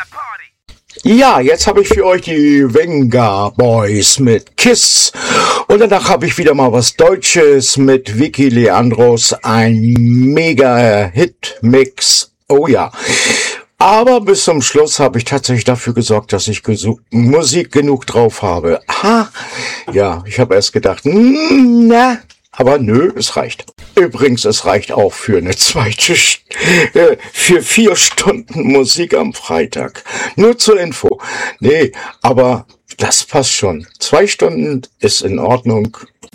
Ja, jetzt habe ich für euch die Venga Boys mit Kiss. Und danach habe ich wieder mal was Deutsches mit Vicky Leandros. Ein Mega-Hit-Mix. Oh ja. Aber bis zum Schluss habe ich tatsächlich dafür gesorgt, dass ich Musik genug drauf habe. Aha. Ja, ich habe erst gedacht, na, aber nö, es reicht. Übrigens, es reicht auch für eine für 4 Stunden Musik am Freitag. Nur zur Info. Nee, aber das passt schon. 2 Stunden ist in Ordnung.